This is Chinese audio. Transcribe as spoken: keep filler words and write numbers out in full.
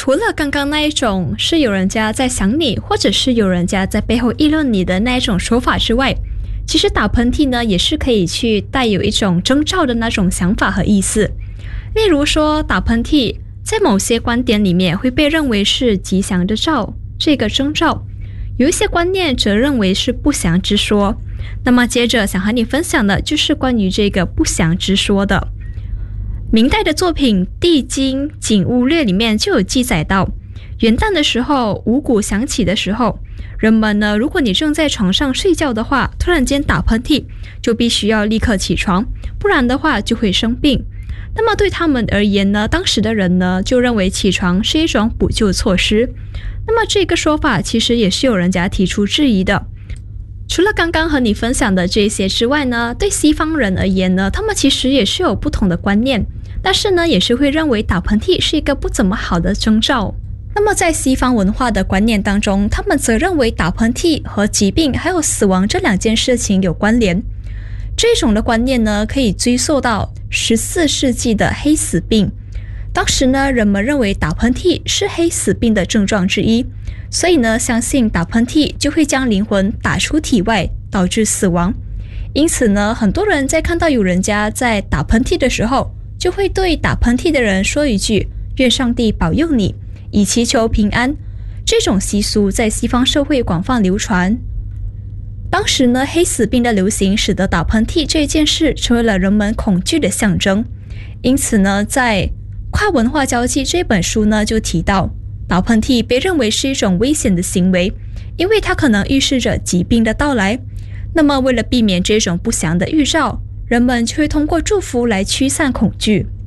除了刚刚那一种是有人家在想你，或者是有人家在背后议论你的那一种说法之外，其实打喷嚏呢也是可以去带有一种征兆的那种想法和意思。例如说打喷嚏在某些观点里面会被认为是吉祥的兆，这个征兆，有一些观念则认为是不祥之说。那么接着想和你分享的就是关于这个不祥之说的。明代的作品《地经景物略》里面就有记载到，元旦的时候五谷响起的时候，人们呢，如果你正在床上睡觉的话，突然间打喷嚏，就必须要立刻起床，不然的话就会生病。那么对他们而言呢，当时的人呢就认为起床是一种补救措施。那么这个说法其实也是有人家提出质疑的。除了刚刚和你分享的这些之外呢，对西方人而言呢，他们其实也是有不同的观念，但是呢也是会认为打喷嚏是一个不怎么好的征兆。那么在西方文化的观念当中，他们则认为打喷嚏和疾病还有死亡这两件事情有关联。这种的观念呢可以追溯到十四世纪的黑死病。当时呢人们认为打喷嚏是黑死病的症状之一，所以呢相信打喷嚏就会将灵魂打出体外，导致死亡。因此呢很多人在看到有人家在打喷嚏的时候，就会对打喷嚏的人说一句愿上帝保佑你，以祈求平安。这种习俗在西方社会广泛流传。当时呢黑死病的流行使得打喷嚏这件事成为了人们恐惧的象征。因此呢在跨文化交际这本书呢就提到，打喷嚏被认为是一种危险的行为，因为它可能预示着疾病的到来。那么为了避免这种不祥的预兆，人们就会通过祝福来驱散恐惧。